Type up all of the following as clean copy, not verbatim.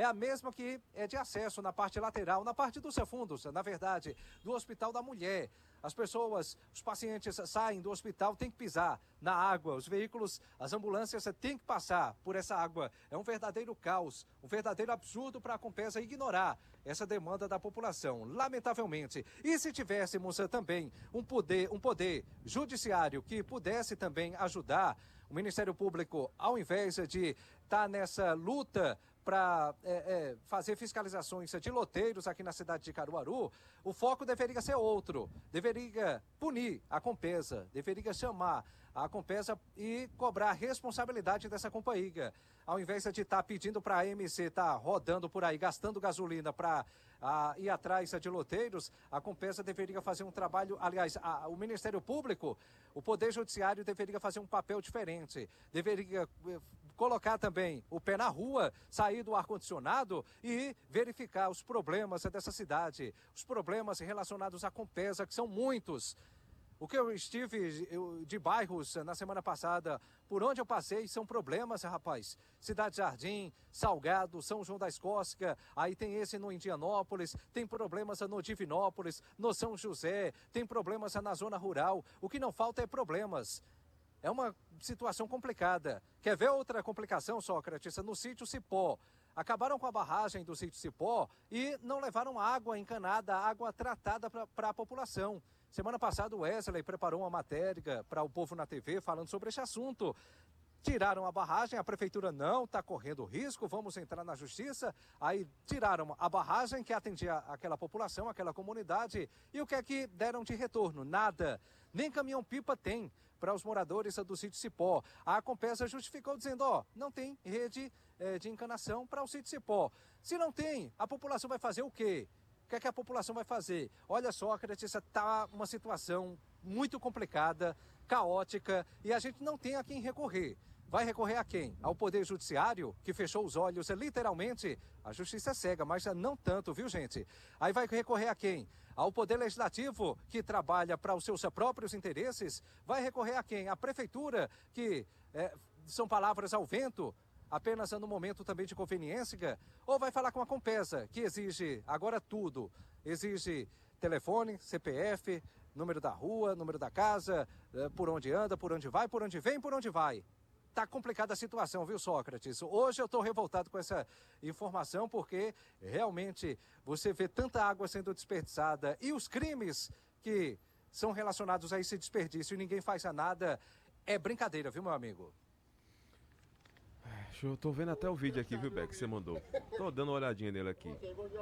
é a mesma que é de acesso na parte lateral, na parte dos fundos, na verdade, do Hospital da Mulher. As pessoas, os pacientes saem do hospital, tem que pisar na água, os veículos, as ambulâncias têm que passar por essa água. É um verdadeiro caos, um verdadeiro absurdo para a Compesa ignorar essa demanda da população, lamentavelmente. E se tivéssemos também um poder judiciário que pudesse também ajudar o Ministério Público, ao invés de estar nessa luta para fazer fiscalizações de loteiros aqui na cidade de Caruaru, o foco deveria ser outro. Deveria punir a Compesa, deveria chamar a Compesa e cobrar a responsabilidade dessa companhia. Ao invés de estar pedindo para a AMC estar rodando por aí, gastando gasolina para ir atrás de loteiros, a Compesa deveria fazer um trabalho, aliás, o Ministério Público, o Poder Judiciário deveria fazer um papel diferente, deveria colocar também o pé na rua, sair do ar-condicionado e verificar os problemas dessa cidade, os problemas relacionados à Compesa, que são muitos. O que eu estive de bairros na semana passada, por onde eu passei, são problemas, rapaz. Cidade Jardim, Salgado, São João da Escócia, aí tem esse no Indianópolis, tem problemas no Divinópolis, no São José, tem problemas na zona rural. O que não falta é problemas. É uma situação complicada. Quer ver outra complicação, Sócrates? No sítio Cipó. Acabaram com a barragem do sítio Cipó e não levaram água encanada, água tratada para a população. Semana passada o Wesley preparou uma matéria para o Povo na TV falando sobre esse assunto. Tiraram a barragem, a prefeitura não está correndo risco, vamos entrar na justiça. Aí tiraram a barragem que atendia aquela população, aquela comunidade. E o que é que deram de retorno? Nada. Nem caminhão-pipa tem para os moradores do sítio Cipó. A Compesa justificou dizendo, não tem rede de encanação para o sítio Cipó. Se não tem, a população vai fazer o quê? O que é que a população vai fazer? Olha só, Sócrates, está uma situação muito complicada, caótica, e a gente não tem a quem recorrer. Vai recorrer a quem? Ao Poder Judiciário, que fechou os olhos literalmente? A justiça é cega, mas não tanto, viu, gente? Aí vai recorrer a quem? Ao Poder Legislativo, que trabalha para os seus próprios interesses? Vai recorrer a quem? A Prefeitura, que são palavras ao vento, apenas no momento também de conveniência? Ou vai falar com a Compesa, que exige agora tudo? Exige telefone, CPF, número da rua, número da casa, por onde anda, por onde vai, por onde vem, por onde vai. Tá complicada a situação, viu, Sócrates? Hoje eu estou revoltado com essa informação porque realmente você vê tanta água sendo desperdiçada e os crimes que são relacionados a esse desperdício e ninguém faz nada, é brincadeira, viu, meu amigo? Eu tô vendo até o vídeo aqui, viu, Beck, que você mandou. Tô dando uma olhadinha nele aqui.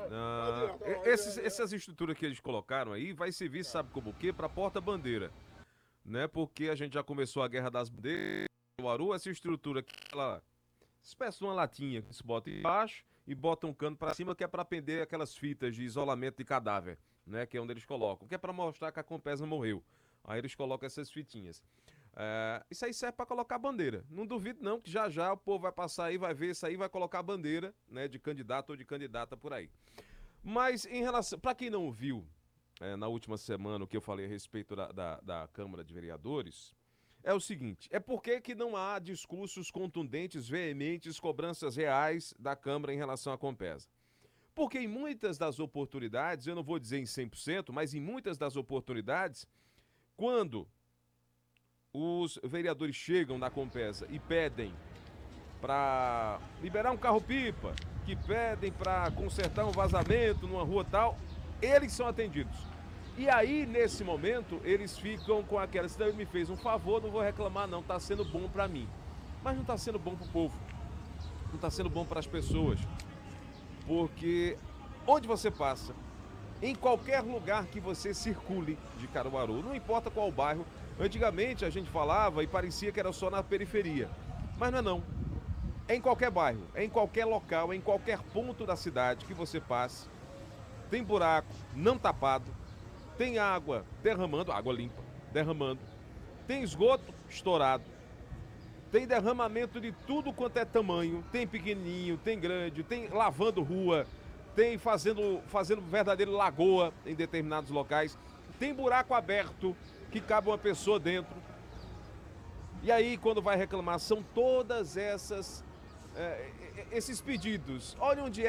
Essas estruturas que eles colocaram aí vai servir, sabe como o quê? Pra porta-bandeira, né? Porque a gente já começou a Guerra das Bandeiras, essa estrutura aqui, ela espécie de uma latinha que se bota embaixo e bota um cano pra cima que é pra prender aquelas fitas de isolamento de cadáver, né? Que é onde eles colocam, que é pra mostrar que a Compesa morreu. Aí eles colocam essas fitinhas. Isso aí serve pra colocar bandeira. Não duvido não que já já o povo vai passar aí, vai ver isso aí, vai colocar bandeira, né, de candidato ou de candidata por aí. Mas em relação, pra quem não viu na última semana o que eu falei a respeito da Câmara de Vereadores, é o seguinte, é porque que não há discursos contundentes, veementes, cobranças reais da Câmara em relação à Compesa. Porque em muitas das oportunidades, eu não vou dizer em 100%, mas em muitas das oportunidades, quando os vereadores chegam na Compesa e pedem para liberar um carro-pipa, que pedem para consertar um vazamento numa rua tal, eles são atendidos. E aí, nesse momento, eles ficam com aquela, se ele me fez um favor, não vou reclamar não, tá sendo bom para mim. Mas não tá sendo bom pro povo, não tá sendo bom para as pessoas. Porque onde você passa, em qualquer lugar que você circule de Caruaru, não importa qual bairro, antigamente a gente falava e parecia que era só na periferia, mas não é não. É em qualquer bairro, é em qualquer local, é em qualquer ponto da cidade que você passe, tem buraco não tapado, tem água derramando, água limpa, derramando, tem esgoto estourado, tem derramamento de tudo quanto é tamanho, tem pequenininho, tem grande, tem lavando rua, tem fazendo verdadeira lagoa em determinados locais, tem buraco aberto que cabe uma pessoa dentro. E aí, quando vai reclamar, são todas esses pedidos. Olha onde